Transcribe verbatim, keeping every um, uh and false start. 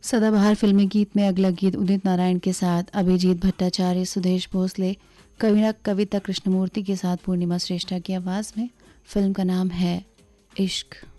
सदाबहार फिल्मी गीत में अगला गीत उदित नारायण के साथ अभिजीत भट्टाचार्य, सुदेश भोसले, कविना कविता कृष्णमूर्ति के साथ पूर्णिमा श्रेष्ठा की आवाज़ में। फिल्म का नाम है इश्क।